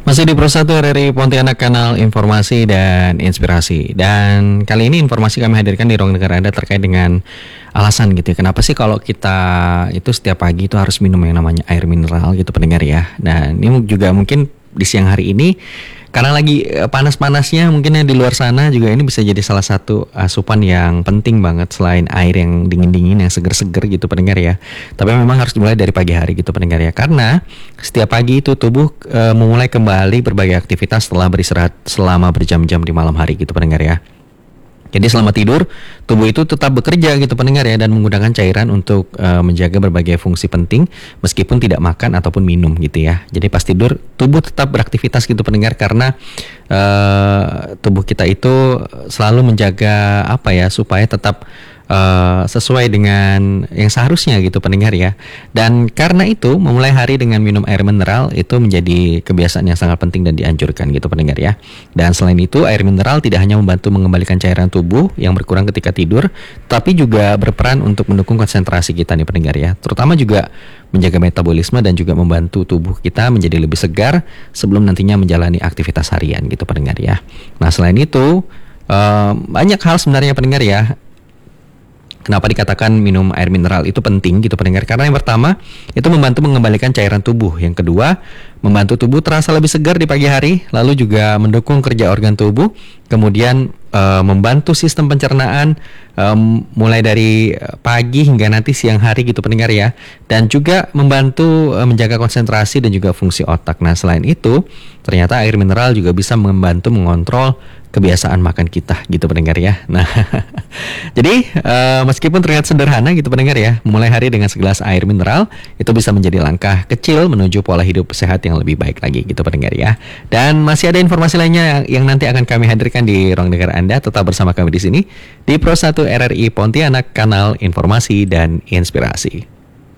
Masih di Pro 1 RRI Pontianak, kanal informasi dan inspirasi. Dan kali ini informasi kami hadirkan di ruang dengar Anda terkait dengan alasan gitu ya. Kenapa sih kalau kita itu setiap pagi itu harus minum yang namanya air mineral gitu pendengar ya. Dan ini juga mungkin di siang hari ini karena lagi panas-panasnya mungkin di luar sana juga ini bisa jadi salah satu asupan yang penting banget selain air yang dingin-dingin yang seger-seger gitu pendengar ya. Tapi memang harus dimulai dari pagi hari gitu pendengar ya. Karena setiap pagi itu tubuh memulai kembali berbagai aktivitas setelah beristirahat selama berjam-jam di malam hari gitu pendengar ya. Jadi selama tidur, tubuh itu tetap bekerja gitu pendengar ya, dan menggunakan cairan untuk menjaga berbagai fungsi penting meskipun tidak makan ataupun minum gitu ya. Jadi pas tidur, tubuh tetap beraktivitas gitu pendengar karena tubuh kita itu selalu menjaga apa ya, supaya tetap sesuai dengan yang seharusnya gitu pendengar ya. Dan karena itu memulai hari dengan minum air mineral itu menjadi kebiasaan yang sangat penting dan dianjurkan gitu pendengar ya. Dan selain itu air mineral tidak hanya membantu mengembalikan cairan tubuh yang berkurang ketika tidur, tapi juga berperan untuk mendukung konsentrasi kita nih pendengar ya. Terutama juga menjaga metabolisme dan juga membantu tubuh kita menjadi lebih segar sebelum nantinya menjalani aktivitas harian gitu pendengar ya. Nah selain itu banyak hal sebenarnya pendengar ya. Kenapa dikatakan minum air mineral itu penting gitu pendengar? Karena yang pertama itu membantu mengembalikan cairan tubuh. Yang kedua membantu tubuh terasa lebih segar di pagi hari. Lalu juga mendukung kerja organ tubuh. Kemudian membantu sistem pencernaan mulai dari pagi hingga nanti siang hari gitu pendengar ya. Dan juga membantu menjaga konsentrasi dan juga fungsi otak. Nah selain itu ternyata air mineral juga bisa membantu mengontrol kebiasaan makan kita gitu pendengar ya. Nah jadi meskipun terlihat sederhana gitu pendengar ya, memulai hari dengan segelas air mineral itu bisa menjadi langkah kecil menuju pola hidup sehat yang lebih baik lagi gitu pendengar ya. Dan masih ada informasi lainnya yang nanti akan kami hadirkan di ruang dengar Anda. Tetap bersama kami di sini di Pro 1 RRI Pontianak, kanal informasi dan inspirasi.